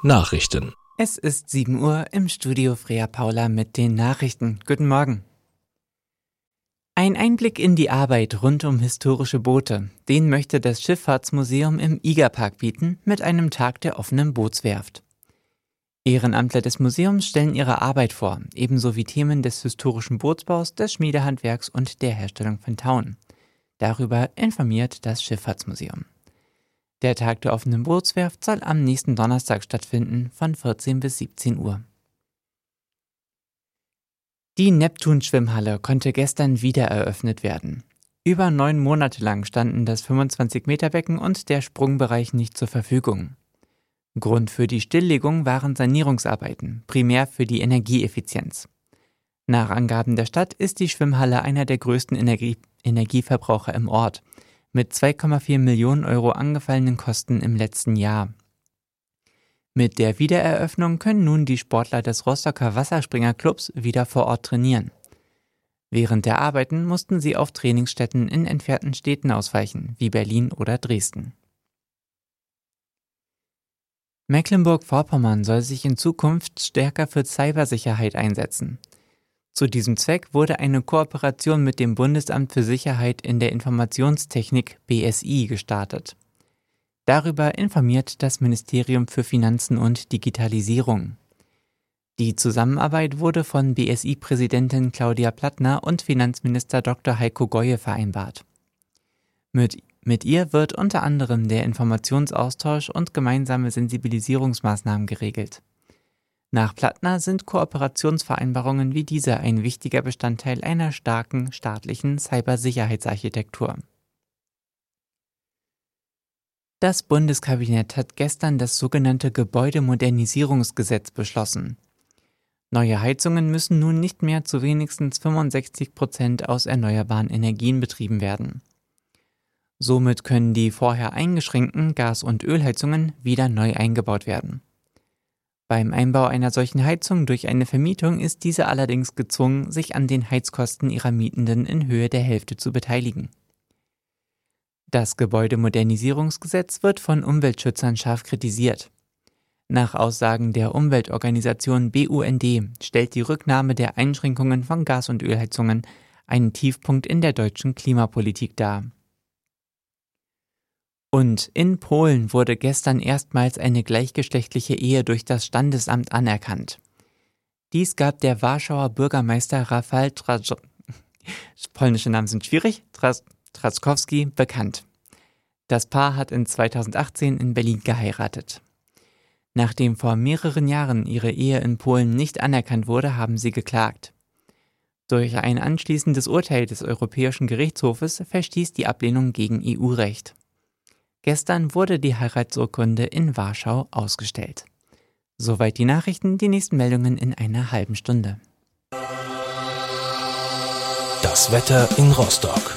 Nachrichten. Es ist 7 Uhr im Studio Freya Paula mit den Nachrichten. Guten Morgen. Ein Einblick in die Arbeit rund um historische Boote, den möchte das Schifffahrtsmuseum im IGA-Park bieten mit einem Tag der offenen Bootswerft. Ehrenamtler des Museums stellen ihre Arbeit vor, ebenso wie Themen des historischen Bootsbaus, des Schmiedehandwerks und der Herstellung von Tauen. Darüber informiert das Schifffahrtsmuseum. Der Tag der offenen Bootswerft soll am nächsten Donnerstag stattfinden, von 14 bis 17 Uhr. Die Neptun-Schwimmhalle konnte gestern wieder eröffnet werden. Über 9 Monate lang standen das 25-Meter-Becken und der Sprungbereich nicht zur Verfügung. Grund für die Stilllegung waren Sanierungsarbeiten, primär für die Energieeffizienz. Nach Angaben der Stadt ist die Schwimmhalle einer der größten Energieverbraucher im Ort, mit 2,4 Millionen Euro angefallenen Kosten im letzten Jahr. Mit der Wiedereröffnung können nun die Sportler des Rostocker Wasserspringerclubs wieder vor Ort trainieren. Während der Arbeiten mussten sie auf Trainingsstätten in entfernten Städten ausweichen, wie Berlin oder Dresden. Mecklenburg-Vorpommern soll sich in Zukunft stärker für Cybersicherheit einsetzen. Zu diesem Zweck wurde eine Kooperation mit dem Bundesamt für Sicherheit in der Informationstechnik BSI gestartet. Darüber informiert das Ministerium für Finanzen und Digitalisierung. Die Zusammenarbeit wurde von BSI-Präsidentin Claudia Plattner und Finanzminister Dr. Heiko Goye vereinbart. Mit ihr wird unter anderem der Informationsaustausch und gemeinsame Sensibilisierungsmaßnahmen geregelt. Nach Plattner sind Kooperationsvereinbarungen wie diese ein wichtiger Bestandteil einer starken staatlichen Cybersicherheitsarchitektur. Das Bundeskabinett hat gestern das sogenannte Gebäudemodernisierungsgesetz beschlossen. Neue Heizungen müssen nun nicht mehr zu wenigstens 65% aus erneuerbaren Energien betrieben werden. Somit können die vorher eingeschränkten Gas- und Ölheizungen wieder neu eingebaut werden. Beim Einbau einer solchen Heizung durch eine Vermietung ist diese allerdings gezwungen, sich an den Heizkosten ihrer Mietenden in Höhe der Hälfte zu beteiligen. Das Gebäudemodernisierungsgesetz wird von Umweltschützern scharf kritisiert. Nach Aussagen der Umweltorganisation BUND stellt die Rücknahme der Einschränkungen von Gas- und Ölheizungen einen Tiefpunkt in der deutschen Klimapolitik dar. Und in Polen wurde gestern erstmals eine gleichgeschlechtliche Ehe durch das Standesamt anerkannt. Dies gab der Warschauer Bürgermeister Rafał polnische Namen sind schwierig, Trzaskowski bekannt. Das Paar hat in 2018 in Berlin geheiratet. Nachdem vor mehreren Jahren ihre Ehe in Polen nicht anerkannt wurde, haben sie geklagt. Durch ein anschließendes Urteil des Europäischen Gerichtshofes verstieß die Ablehnung gegen EU-Recht. Gestern wurde die Heiratsurkunde in Warschau ausgestellt. Soweit die Nachrichten, die nächsten Meldungen in einer halben Stunde. Das Wetter in Rostock.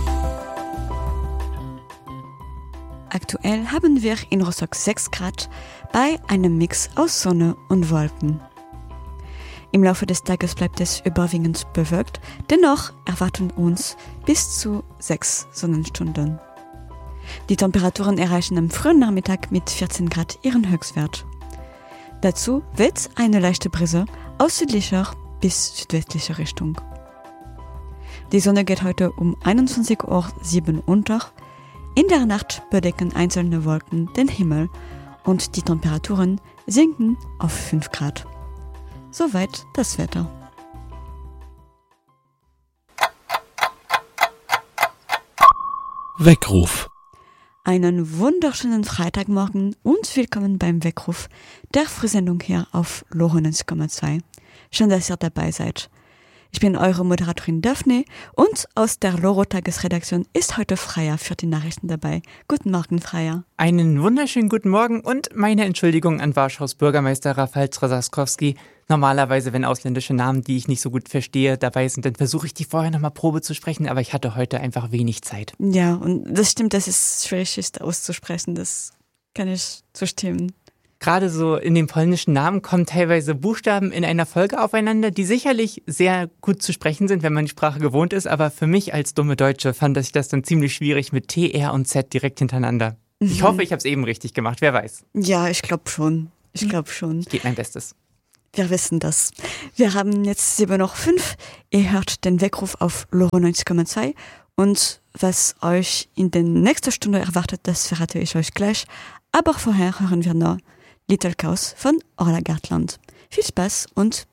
Aktuell haben wir in Rostock 6 Grad bei einem Mix aus Sonne und Wolken. Im Laufe des Tages bleibt es überwiegend bewölkt, dennoch erwarten uns bis zu 6 Sonnenstunden. Die Temperaturen erreichen am frühen Nachmittag mit 14 Grad ihren Höchstwert. Dazu weht eine leichte Brise aus südlicher bis südwestlicher Richtung. Die Sonne geht heute um 21:07 Uhr unter. In der Nacht bedecken einzelne Wolken den Himmel und die Temperaturen sinken auf 5 Grad. Soweit das Wetter. Weckruf. Einen wunderschönen Freitagmorgen und willkommen beim Weckruf der Frühsendung hier auf LoRa 90,2. Schön, dass ihr dabei seid. Ich bin eure Moderatorin Daphne und aus der LoRa-Tagesredaktion ist heute Freya für die Nachrichten dabei. Guten Morgen, Freya. Einen wunderschönen guten Morgen und meine Entschuldigung an Warschaus Bürgermeister Rafał Trzaskowski. Normalerweise, wenn ausländische Namen, die ich nicht so gut verstehe, dabei sind, dann versuche ich die vorher nochmal Probe zu sprechen, aber ich hatte heute einfach wenig Zeit. Ja, und das stimmt, dass es schwierig ist auszusprechen, das kann ich zustimmen. Gerade so in den polnischen Namen kommen teilweise Buchstaben in einer Folge aufeinander, die sicherlich sehr gut zu sprechen sind, wenn man die Sprache gewohnt ist, aber für mich als dumme Deutsche fand ich das dann ziemlich schwierig mit T, R und Z direkt hintereinander. Ich hoffe, ich habe es eben richtig gemacht, wer weiß. Ja, ich glaube schon. Ich glaube schon. Ich gebe mein Bestes. Wir wissen das. Wir haben jetzt 7:05 Uhr. Ihr hört den Weckruf auf Loro 90,2. Und was euch in der nächsten Stunde erwartet, das verrate ich euch gleich. Aber vorher hören wir noch Little Chaos von Orla Gartland. Viel Spaß und